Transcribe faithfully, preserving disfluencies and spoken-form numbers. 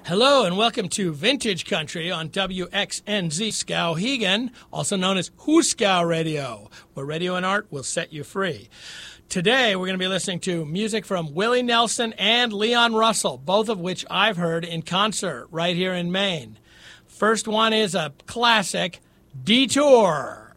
Hello and welcome to Vintage Country on W X N Z Skowhegan, also known as Hooskow Radio, where radio and art will set you free. Today we're going to be listening to music from Willie Nelson and Leon Russell, both of which I've heard in concert right here in Maine. First one is a classic, Detour.